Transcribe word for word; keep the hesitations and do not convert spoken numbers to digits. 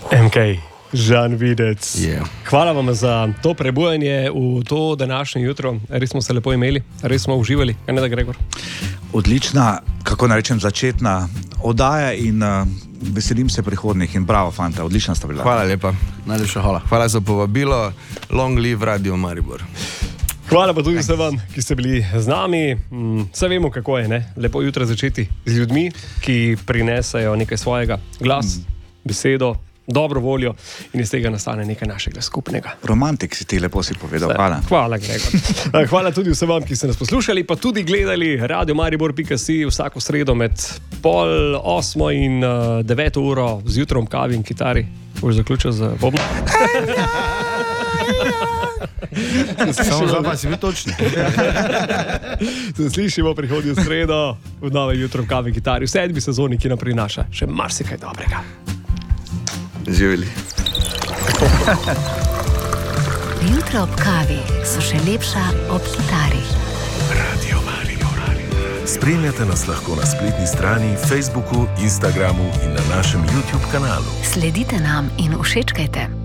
M K, Žan Videc. Yeah. Hvala vam za to prebujanje v to današnje jutro. Res smo se lepo imeli, res smo uživali. Kaj ne da, Gregor? Odlična, kako naj rečem, začetna oddaja in uh, veselim se prihodnih in bravo, fanta, odlična sta bila. Hvala lepa, najlepša hvala. Hvala za povabilo, long live Radio Maribor. Hvala pa tudi vsem vam, ki ste bili z nami. Vse vemo, kako je, ne? Lepo jutro začeti z ljudmi, ki prinesajo nekaj svojega, glas, besedo, dobro voljo in iz tega nastane nekaj našega skupnega. Romantik si ti, lepo si povedal. Hvala. Hvala, Gregor. Hvala tudi vsem vam, ki ste nas poslušali, pa tudi gledali radio maribor pika si vsako sredo med pol osmo in uh, deveto uro z jutrom kavi in kitari. Boš zaključil z bobnom? Samo za pa si bil točni. Se slišimo prihodnjo sredo v novem jutrom kavi in kitari v sedmi sezoni, ki nam prinaša še marsikaj dobrega. Živeli. Jutro ob kavi so še lepša ob kitari. Radio Maribor. Spremljate nas lahko na spletni strani, Facebooku, Instagramu in na našem YouTube kanalu. Sledite nam in všečkajte.